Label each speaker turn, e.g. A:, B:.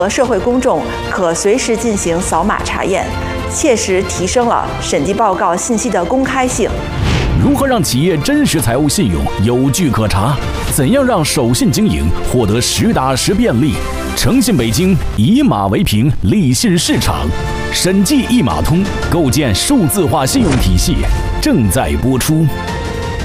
A: 和社会公众可随时进行扫码查验，切实提升了审计报告信息的公开性。
B: 如何让企业真实财务信用有据可查？怎样让守信经营获得实打实便利？诚信北京以码为凭，立信市场，审计一码通，构建数字化信用体系正在播出。